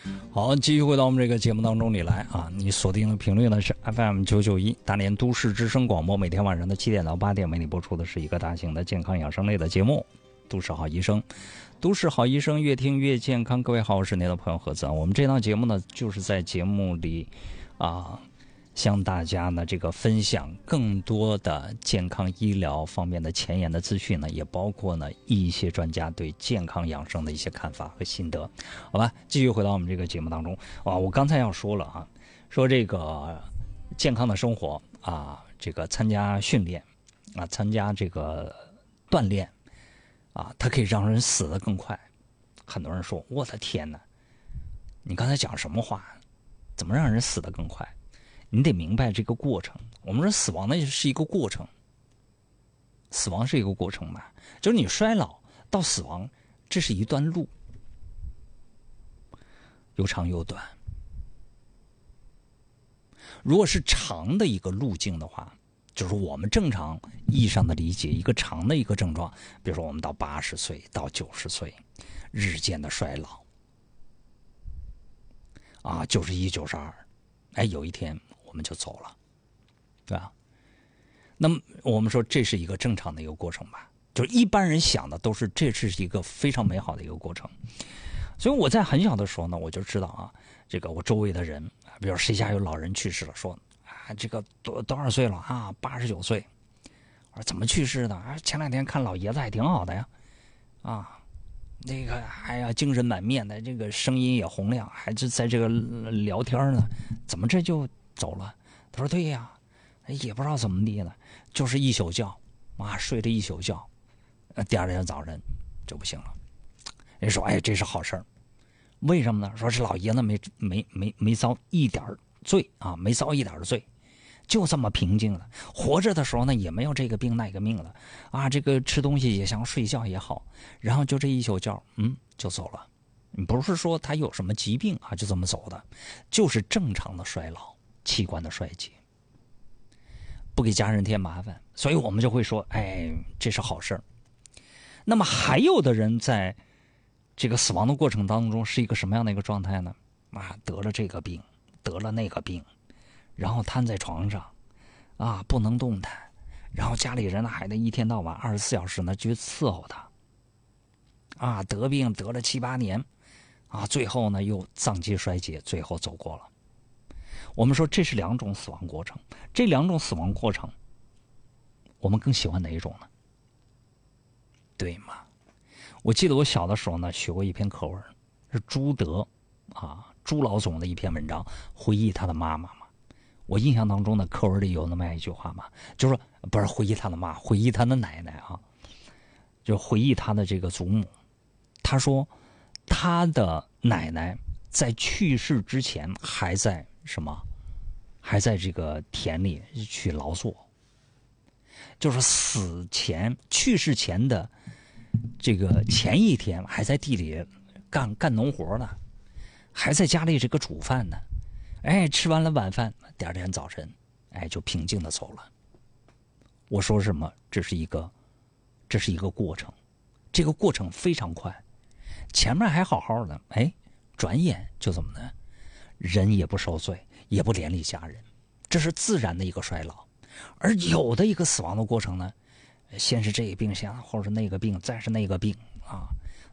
好，继续回到我们这个节目当中里来啊！你锁定的频率呢是 FM991大连都市之声广播，每天晚上的7点到8点为你播出的是一个大型的健康养生类的节目《都市好医生》。都市好医生，越听越健康。各位好，我是您的朋友何子。我们这档节目呢，就是在节目里向大家呢这个分享更多的健康医疗方面的前沿的资讯呢，也包括呢一些专家对健康养生的一些看法和心得。好吧，继续回到我们这个节目当中啊，我刚才要说了啊，说这个健康的生活啊，这个参加训练啊，参加这个锻炼啊，它可以让人死得更快。很多人说，我的天哪，你刚才讲什么话？怎么让人死得更快？你得明白这个过程。我们说死亡呢是一个过程，死亡是一个过程嘛，就是你衰老到死亡，这是一段路，有长有短。如果是长的一个路径的话，就是我们正常意义上的理解，一个长的一个症状，比如说我们到80岁到90岁，日渐的衰老啊，91、92，哎，有一天我们就走了，对吧？那么我们说这是一个正常的一个过程吧，就是一般人想的都是这是一个非常美好的一个过程。所以我在很小的时候呢，我就知道啊，这个我周围的人，比如谁家有老人去世了，说啊这个多少岁了啊，89岁，我说怎么去世的啊？前2天看老爷子还挺好的呀，啊。那个，哎呀，精神满面的，这个声音也洪亮，还是在这个聊天呢，怎么这就走了？他说：“对呀，也不知道怎么地了，就是一宿觉，啊，睡了一宿觉，第2天早晨就不行了。”人说：“哎，这是好事儿，为什么呢？说是老爷子没遭一点罪啊，没遭一点罪。”就这么平静的活着的时候呢，也没有这个病那个病的啊，这个吃东西也像睡觉也好，然后就这一宿觉，就走了。不是说他有什么疾病啊，就这么走的，就是正常的衰老，器官的衰竭，不给家人添麻烦，所以我们就会说，哎，这是好事儿。那么还有的人在这个死亡的过程当中是一个什么样的一个状态呢？啊，得了这个病，得了那个病。然后瘫在床上，啊，不能动弹，然后家里人呢还得一天到晚24小时呢去伺候他，啊，得病得了7、8年，啊，最后呢又脏器衰竭，最后走过了。我们说这是2种死亡过程，这2种死亡过程，我们更喜欢哪一种呢？对吗？我记得我小的时候呢学过一篇课文，是朱德啊朱老总的一篇文章，回忆他的妈妈嘛。我印象当中的课文里有那么一句话嘛，就是说不是回忆他的妈，回忆他的奶奶啊，就回忆他的这个祖母。他说他的奶奶在去世之前还在什么？还在这个田里去劳作，就是死前去世前的这个前一天还在地里干农活呢，还在家里这个煮饭呢。哎，吃完了晚饭，第2天早晨，哎，就平静的走了。我说什么？这是一个过程，这个过程非常快，前面还好好的，哎，转眼就怎么呢？人也不受罪，也不连理家人，这是自然的一个衰老。而有的一个死亡的过程呢，先是这个病，先或者是那个病，再是那个病啊，